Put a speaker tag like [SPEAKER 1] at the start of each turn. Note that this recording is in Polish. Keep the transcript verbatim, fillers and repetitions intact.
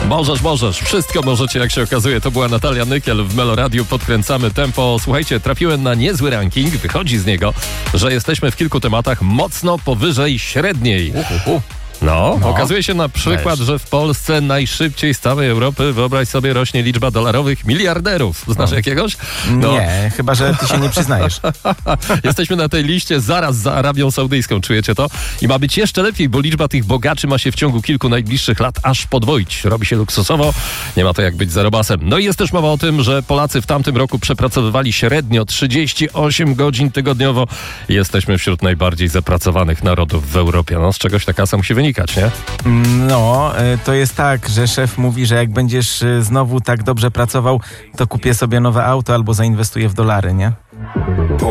[SPEAKER 1] Możesz, możesz. Wszystko możecie, jak się okazuje. To była Natalia Nykiel w Meloradiu. Podkręcamy tempo. Słuchajcie, trafiłem na niezły ranking. Wychodzi z niego, że jesteśmy w kilku tematach mocno powyżej średniej. Uh, uh, uh. No, no, okazuje się na przykład, Weź. że w Polsce najszybciej z całej Europy, wyobraź sobie, rośnie liczba dolarowych miliarderów. Znasz no. jakiegoś?
[SPEAKER 2] No. Nie, chyba że ty się nie przyznajesz.
[SPEAKER 1] Jesteśmy na tej liście zaraz za Arabią Saudyjską, czujecie to? I ma być jeszcze lepiej, bo liczba tych bogaczy ma się w ciągu kilku najbliższych lat aż podwoić. Robi się luksusowo, nie ma to jak być zarobasem. No i jest też mowa o tym, że Polacy w tamtym roku przepracowywali średnio trzydzieści osiem godzin tygodniowo. Jesteśmy wśród najbardziej zapracowanych narodów w Europie. No, z czegoś ta kasa musi wynikać. Nie?
[SPEAKER 2] No, to jest tak, że szef mówi, że jak będziesz znowu tak dobrze pracował, to kupię sobie nowe auto albo zainwestuję w dolary, nie?